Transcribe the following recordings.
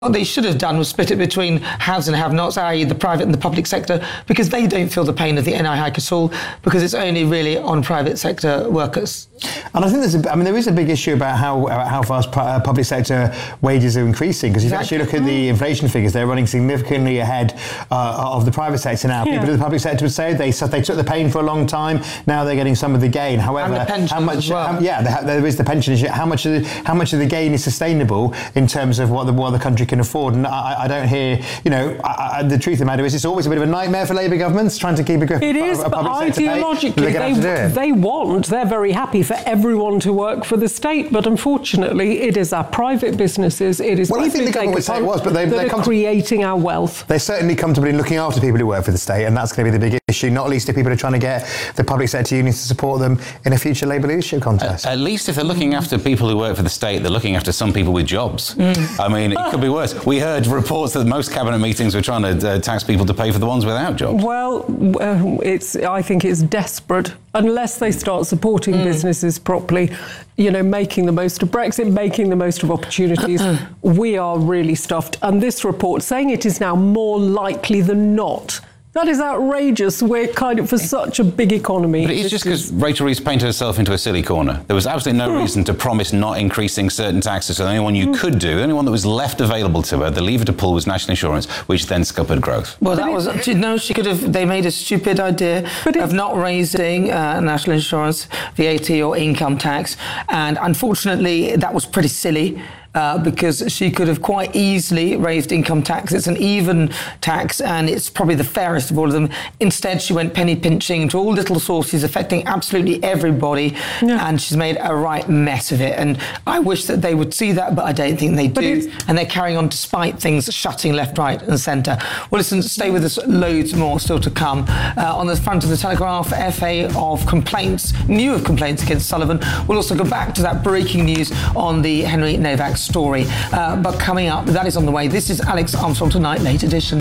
What they should have done was split it between haves and have-nots, i.e. the private and the public sector, because they don't feel the pain of the NI hike at all, because it's only really on private sector workers. And I think there is a big issue about how fast public sector wages are increasing, because if you actually look at the inflation figures, they're running significantly ahead of the private sector now. People in the public sector would say they took the pain for a long time, now they're getting some of the gain. However, and the pensions how much? As well. There is the pension issue. How much of the gain is sustainable in terms of what the country can afford? And I don't hear, the truth of the matter is it's always a bit of a nightmare for Labour governments trying to keep a grip. It is, but ideologically, they're very happy for everyone to work for the state, but unfortunately it is our private businesses, it is people I think the government would say it was, but they're creating our wealth. They're certainly comfortable in looking after people who work for the state, and that's going to be the big issue, not least if people are trying to get the public sector unions to support them in a future Labour leadership contest. At least if they're looking after people who work for the state, they're looking after some people with jobs. I mean, it could be worse. We heard reports that most cabinet meetings were trying to tax people to pay for the ones without jobs. Well, I think it's desperate. Unless they start supporting businesses properly, making the most of Brexit, making the most of opportunities, we are really stuffed. And this report saying it is now more likely than not. That is outrageous. We're kind of for such a big economy. But it's just because Rachel Reeves painted herself into a silly corner. There was absolutely no reason to promise not increasing certain taxes. So the only one you could do, the only one that was left available to her, the lever to pull was national insurance, which then scuppered growth. Well, she could have, they made a stupid idea of not raising national insurance, VAT or income tax. And unfortunately, that was pretty silly. Because she could have quite easily raised income tax. It's an even tax and it's probably the fairest of all of them. Instead, she went penny pinching into all little sources affecting absolutely everybody, and she's made a right mess of it. And I wish that they would see that, but I don't think they do. And they're carrying on despite things shutting left, right and centre. Well, listen, stay with us, loads more still to come. On the front of the Telegraph, FA of complaints, new of complaints against Sullivan. We'll also go back to that breaking news on the Henry Novak story. But coming up, that is on the way. This is Alex Armstrong Tonight, late edition.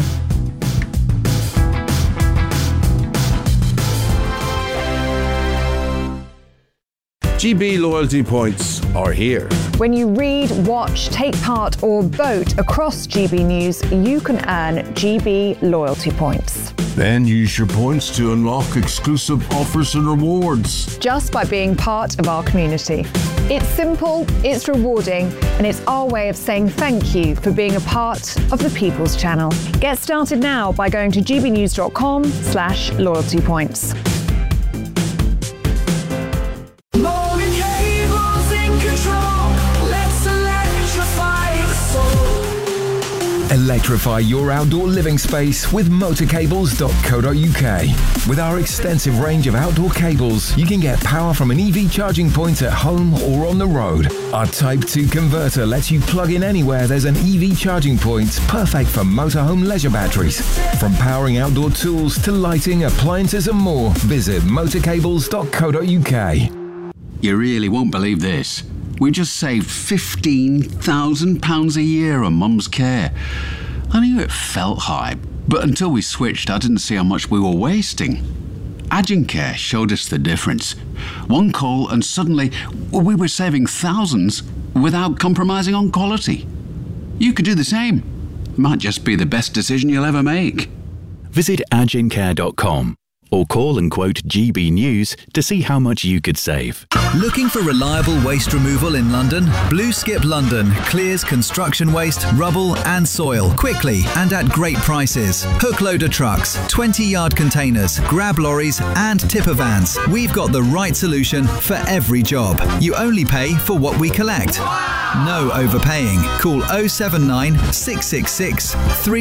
GB loyalty points are here. When you read, watch, take part or vote across GB News, you can earn GB loyalty points. Then use your points to unlock exclusive offers and rewards. Just by being part of our community. It's simple, it's rewarding, and it's our way of saying thank you for being a part of the People's Channel. Get started now by going to gbnews.com/loyalty points. Electrify your outdoor living space with motorcables.co.uk. With our extensive range of outdoor cables, you can get power from an EV charging point at home or on the road. Our Type 2 converter lets you plug in anywhere there's an EV charging point, perfect for motorhome leisure batteries. From powering outdoor tools to lighting, appliances and more, visit motorcables.co.uk. You really won't believe this. We just saved £15,000 a year on Mum's care. I knew it felt high, but until we switched, I didn't see how much we were wasting. Agencare showed us the difference. One call and suddenly we were saving thousands without compromising on quality. You could do the same. It might just be the best decision you'll ever make. Visit agencare.com. or call and quote GB News to see how much you could save. Looking for reliable waste removal in London? Blue Skip London clears construction waste, rubble and soil quickly and at great prices. Hook loader trucks, 20-yard containers, grab lorries and tipper vans. We've got the right solution for every job. You only pay for what we collect. No overpaying. Call 079 666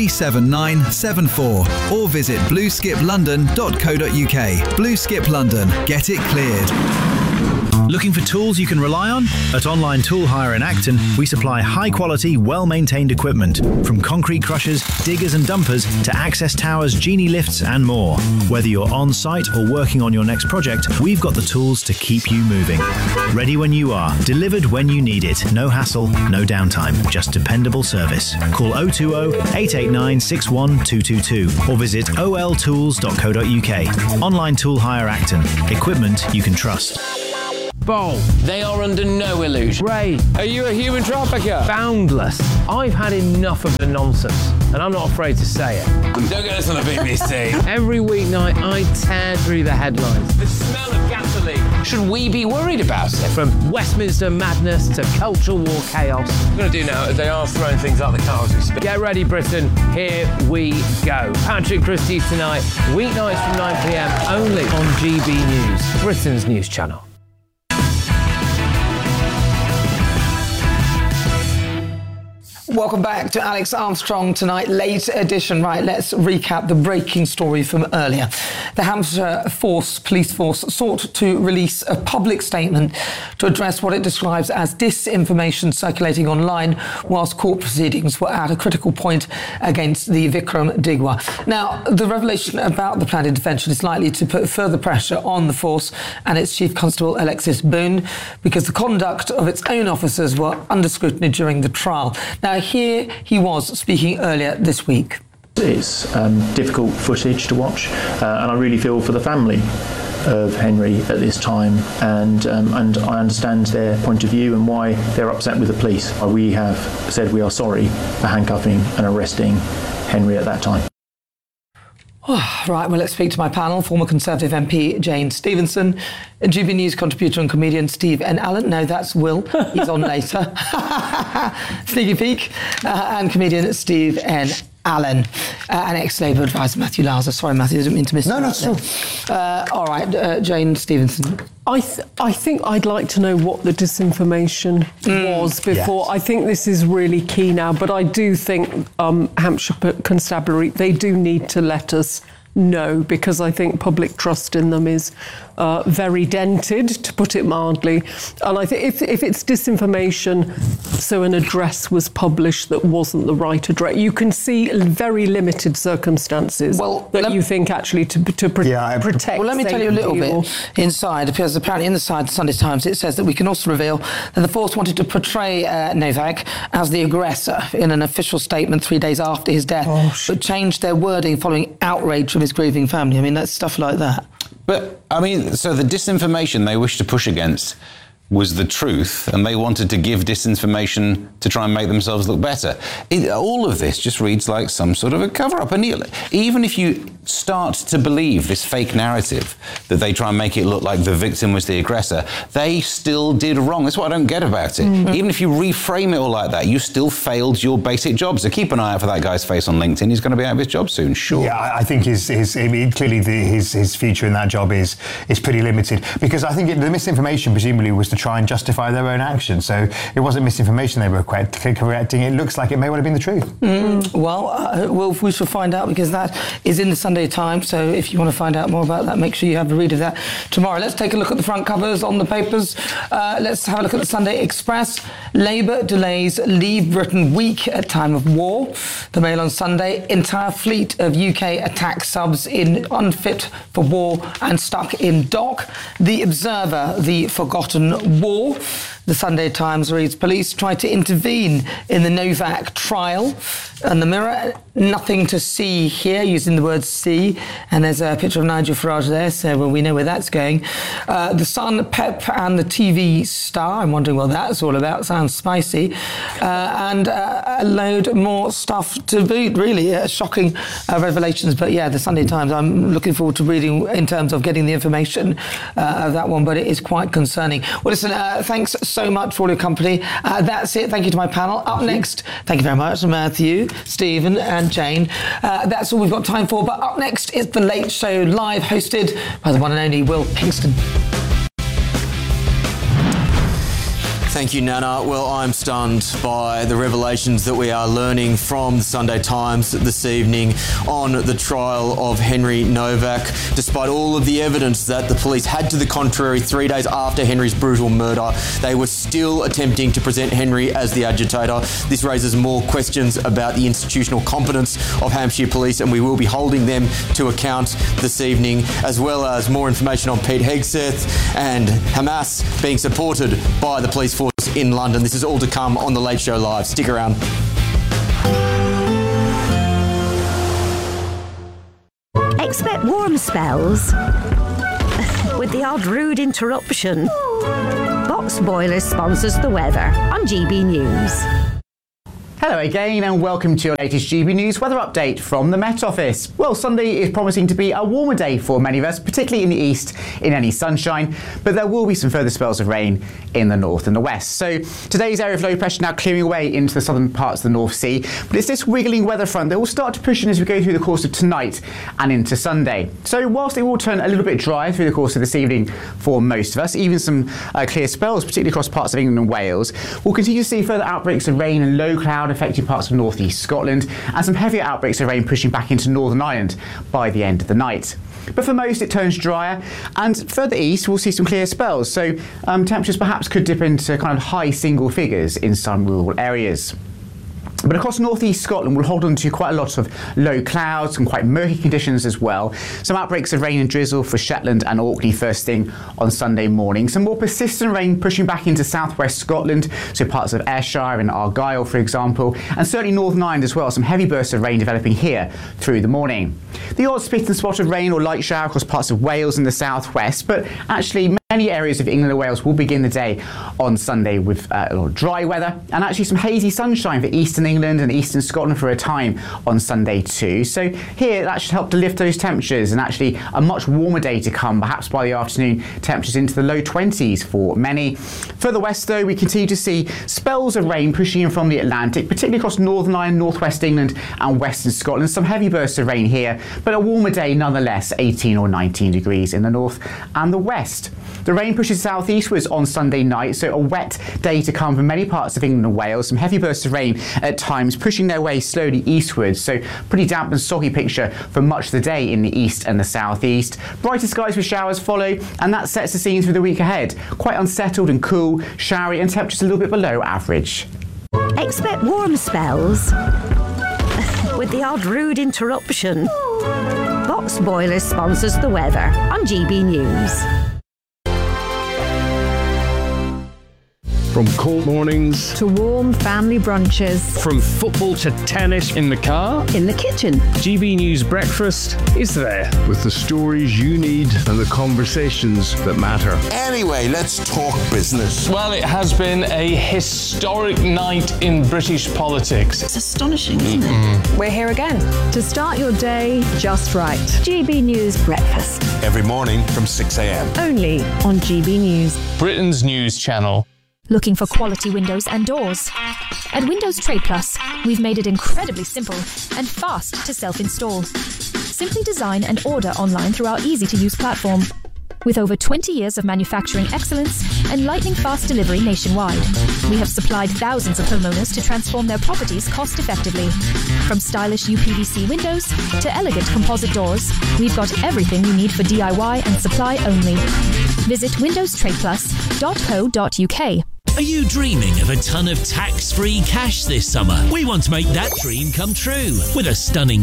37974 or visit blueskiplondon.co.uk. Blue Skip London. Get it cleared. Looking for tools you can rely on? At Online Tool Hire in Acton, we supply high-quality, well-maintained equipment, from concrete crushers, diggers and dumpers to access towers, genie lifts and more. Whether you're on-site or working on your next project, we've got the tools to keep you moving. Ready when you are, delivered when you need it. No hassle, no downtime, just dependable service. Call 020-889-61222 or visit oltools.co.uk. Online Tool Hire Acton. Equipment you can trust. bowl. They are under no illusion. Ray, are you a human trafficker? Boundless. I've had enough of the nonsense, and I'm not afraid to say it. Don't get us on the BBC. Every weeknight, I tear through the headlines. The smell of gasoline. Should we be worried about it? From Westminster madness to cultural war chaos. What I'm going to do now is they are throwing things out the car as we speak. Get ready, Britain. Here we go. Patrick Christie's tonight, weeknights from 9 p.m. only on GB News, Britain's news channel. Welcome back to Alex Armstrong Tonight, late edition. Right, let's recap the breaking story from earlier. The Hampshire police force sought to release a public statement to address what it describes as disinformation circulating online whilst court proceedings were at a critical point against the Vikram Digwa. Now, the revelation about the planned intervention is likely to put further pressure on the force and its Chief Constable Alexis Boone, because the conduct of its own officers were under scrutiny during the trial. Now, here he was speaking earlier this week. It's difficult footage to watch, and I really feel for the family of Henry at this time, and I understand their point of view and why they're upset with the police. We have said we are sorry for handcuffing and arresting Henry at that time. Right, well, let's speak to my panel. Former Conservative MP Jane Stevenson, GB News contributor and comedian Steve N. Allen. No, that's Will. He's on later. Sneaky peek. And comedian Steve N. Allen, and ex-Labour advisor Matthew Lauser. Sorry, Matthew, I didn't mean to miss you. No, not at all. All right, Jane Stevenson. I think I'd like to know what the disinformation was before. Yes. I think this is really key now, but I do think Hampshire Constabulary, they do need to let us know, because I think public trust in them is very dented, to put it mildly. And I think if it's disinformation, so an address was published that wasn't the right address, you can see very limited circumstances you think actually to protect. Well, let me tell you a little bit inside, because apparently inside the Sunday Times it says that we can also reveal that the force wanted to portray Novak as the aggressor in an official statement 3 days after his death, but changed their wording following outrage from his grieving family. I mean, that's stuff like that. But, I mean, so the disinformation they wish to push against was the truth, and they wanted to give disinformation to try and make themselves look better. All of this just reads like some sort of a cover-up. And even if you start to believe this fake narrative that they try and make it look like the victim was the aggressor, they still did wrong. That's what I don't get about it. Mm-hmm. Even if you reframe it all like that, you still failed your basic job. So keep an eye out for that guy's face on LinkedIn. He's going to be out of his job soon, sure. Yeah, I think his future in that job is pretty limited, because I think the misinformation presumably was to try and justify their own action. So it wasn't misinformation they were correcting. It looks like it may well have been the truth. Well, we shall find out, because that is in the Sunday Times. So if you want to find out more about that, make sure you have a read of that tomorrow. Let's take a look at the front covers on the papers. Let's have a look at the Sunday Express. Labour delays leave Britain weak at time of war. The Mail on Sunday. Entire fleet of UK attack subs in unfit for war and stuck in dock. The Observer, the forgotten war. The Sunday Times reads, police tried to intervene in the Novak trial. And the Mirror, nothing to see here, using the word see. And there's a picture of Nigel Farage there, so we know where that's going. The Sun, Pep and the TV star. I'm wondering what that's all about. Sounds spicy. And a load more stuff to boot, really. Shocking revelations. But yeah, the Sunday Times, I'm looking forward to reading in terms of getting the information of that one, but it is quite concerning. Well, listen, thanks so much for all your company. That's it. Thank you to my panel. Up next, thank you very much, Matthew, Stephen and Jane. That's all we've got time for. But up next is The Late Show Live, hosted by the one and only Will Kingston. Thank you, Nana. Well, I'm stunned by the revelations that we are learning from the Sunday Times this evening on the trial of Henry Novak. Despite all of the evidence that the police had to the contrary 3 days after Henry's brutal murder, they were still attempting to present Henry as the agitator. This raises more questions about the institutional competence of Hampshire Police, and we will be holding them to account this evening, as well as more information on Pete Hegseth and Hamas being supported by the police force in London. This is all to come on The Late Show Live. Stick around. Expect warm spells with the odd rude interruption. Box Boilers sponsors the weather on GB News. Hello again and welcome to your latest GB News weather update from the Met Office. Well, Sunday is promising to be a warmer day for many of us, particularly in the east in any sunshine, but there will be some further spells of rain in the north and the west. So today's area of low pressure now clearing away into the southern parts of the North Sea, but it's this wiggling weather front that will start to push in as we go through the course of tonight and into Sunday. So whilst it will turn a little bit dry through the course of this evening for most of us, even some clear spells, particularly across parts of England and Wales, we'll continue to see further outbreaks of rain and low cloud affecting parts of northeast Scotland, and some heavier outbreaks of rain pushing back into Northern Ireland by the end of the night. But for most it turns drier, and further east we'll see some clear spells, so temperatures perhaps could dip into kind of high single figures in some rural areas. But across northeast Scotland, we'll hold on to quite a lot of low clouds and quite murky conditions as well. Some outbreaks of rain and drizzle for Shetland and Orkney first thing on Sunday morning. Some more persistent rain pushing back into southwest Scotland, so parts of Ayrshire and Argyll, for example, and certainly Northern Ireland as well. Some heavy bursts of rain developing here through the morning. The odd spit and spot of rain or light shower across parts of Wales and the southwest, but actually many areas of England and Wales will begin the day on Sunday with a lot of dry weather, and actually some hazy sunshine for eastern England and eastern Scotland for a time on Sunday too. So here that should help to lift those temperatures, and actually a much warmer day to come, perhaps by the afternoon temperatures into the low 20s for many. Further west though, we continue to see spells of rain pushing in from the Atlantic, particularly across Northern Ireland, northwest England and western Scotland. Some heavy bursts of rain here, but a warmer day nonetheless, 18 or 19 degrees in the north and the west. The rain pushes southeastwards on Sunday night, so a wet day to come for many parts of England and Wales. Some heavy bursts of rain at times pushing their way slowly eastwards, so pretty damp and soggy picture for much of the day in the east and the southeast. Brighter skies with showers follow, and that sets the scene for the week ahead. Quite unsettled and cool, showery, and temperatures a little bit below average. Expect warm spells with the odd rude interruption. Box Boilers sponsors the weather on GB News. From cold mornings to warm family brunches, from football to tennis in the car, in the kitchen, GB News Breakfast is there with the stories you need and the conversations that matter. Anyway, let's talk business. Well, it has been a historic night in British politics. It's astonishing, isn't it? We're here again to start your day just right. GB News Breakfast. Every morning from 6 a.m. Only on GB News. Britain's news channel. Looking for quality windows and doors? At Windows Trade Plus, we've made it incredibly simple and fast to self-install. Simply design and order online through our easy-to-use platform. With over 20 years of manufacturing excellence and lightning-fast delivery nationwide, we have supplied thousands of homeowners to transform their properties cost-effectively. From stylish UPVC windows to elegant composite doors, we've got everything you need for DIY and supply only. Visit windowstradeplus.co.uk. Are you dreaming of a ton of tax-free cash this summer? We want to make that dream come true with a stunning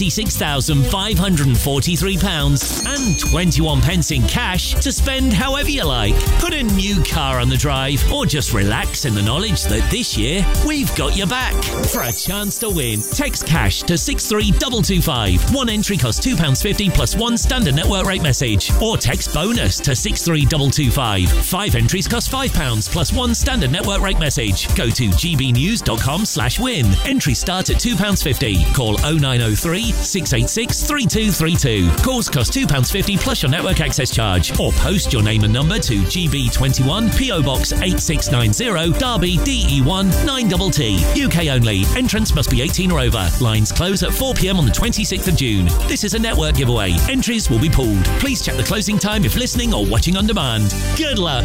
£76,543 and 21 pence in cash to spend however you like. Put a new car on the drive or just relax in the knowledge that this year we've got your back. For a chance to win, text cash to 63225. One entry costs £2.50 plus one standard network rate message. Or text bonus to 63225. 5 entries cost £5 plus one standard network rate message. Go to gbnews.com/win. Entries start at £2.50. Call 0903 686 3232. Calls cost £2.50 plus your network access charge. Or post your name and number to GB21 PO Box 8690 Derby DE1 9TT. UK only. Entrance must be 18 or over. Lines close at 4 p.m. on the 26th of June. This is a network giveaway. Entries will be pulled. Please check the closing time if listening or watching on demand. Good luck.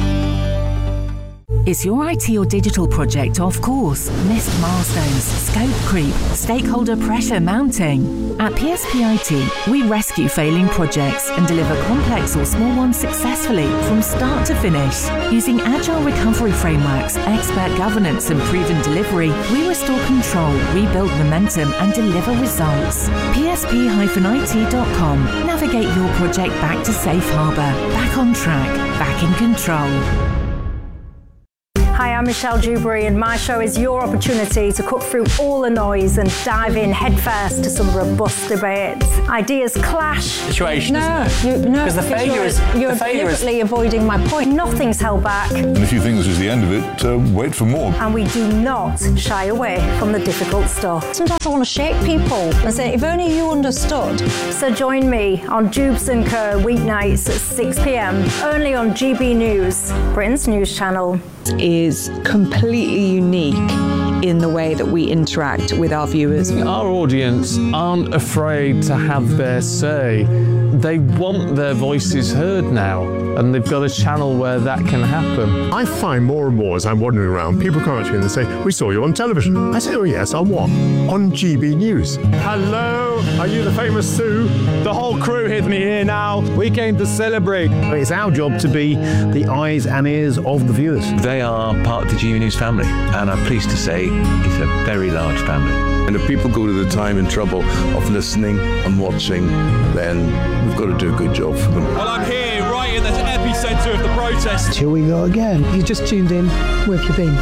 Is your IT or digital project off course? Missed milestones, scope creep, stakeholder pressure mounting? At PSP IT, we rescue failing projects and deliver complex or small ones successfully from start to finish. Using agile recovery frameworks, expert governance and proven delivery, we restore control, rebuild momentum and deliver results. PSP-IT.com. Navigate your project back to safe harbour, back on track, back in control. Hi, I'm Michelle Dewberry, and my show is your opportunity to cut through all the noise and dive in headfirst to some robust debates. Ideas clash. Situation, No, Because the failure is... You're deliberately avoiding my point. Nothing's held back. And if you think this is the end of it, wait for more. And we do not shy away from the difficult stuff. Sometimes I want to shake people and say, if only you understood. So join me on Dubes & Co. weeknights at 6 p.m, only on GB News, Britain's news channel. Is completely unique in the way that we interact with our viewers. Our audience aren't afraid to have their say. They want their voices heard now, and they've got a channel where that can happen. I find more and more as I'm wandering around, people come up to me and they say, we saw you on television. I say, oh yes, on what? On GB News. Hello, are you the famous Sue? The whole crew with me here now. We came to celebrate. It's our job to be the eyes and ears of the viewers. They are part of the GB News family, and I'm pleased to say it's a very large family. And if people go to the time and trouble of listening and watching, then we've got to do a good job for them. Well, I'm here right in the epicentre of the protest. Here we go again. You just tuned in. Where have you been?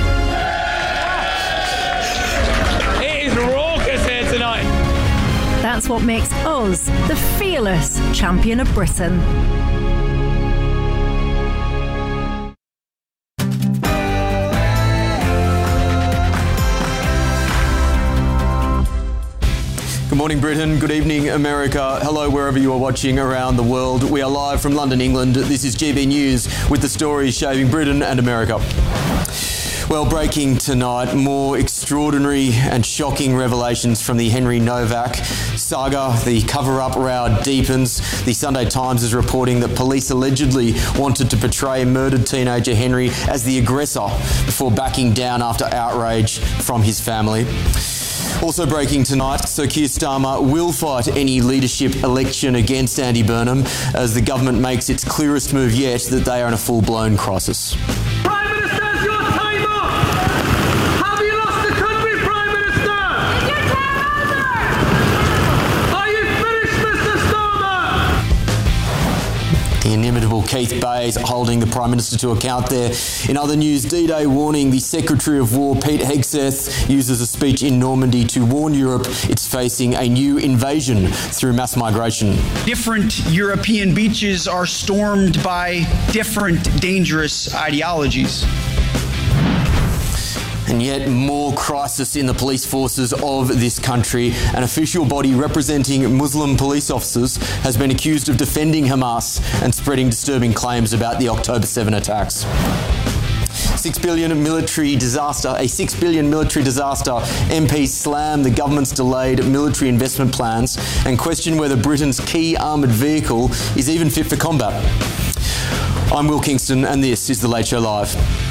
It is raucous here tonight. That's what makes us the fearless champion of Britain. Good morning, Britain. Good evening, America. Hello, wherever you are watching around the world. We are live from London, England. This is GB News with the stories shaping Britain and America. Well, breaking tonight, more extraordinary and shocking revelations from the Henry Novak saga. The cover-up row deepens. The Sunday Times is reporting that police allegedly wanted to portray murdered teenager Henry as the aggressor before backing down after outrage from his family. Also breaking tonight, Sir Keir Starmer will fight any leadership election against Andy Burnham as the government makes its clearest move yet that they are in a full-blown crisis. Prime Minister's your time up! Have you lost the country, Prime Minister? Is your term over? Are you finished, Mr. Starmer? The inimitable Keith Bayes holding the Prime Minister to account there. In other news, D-Day warning, the Secretary of War, Pete Hegseth, uses a speech in Normandy to warn Europe it's facing a new invasion through mass migration. Different European beaches are stormed by different dangerous ideologies. And yet more crisis in the police forces of this country. An official body representing Muslim police officers has been accused of defending Hamas and spreading disturbing claims about the October 7 attacks. A $6 billion military disaster. MPs slam the government's delayed military investment plans and question whether Britain's key armoured vehicle is even fit for combat. I'm Will Kingston and this is The Late Show Live.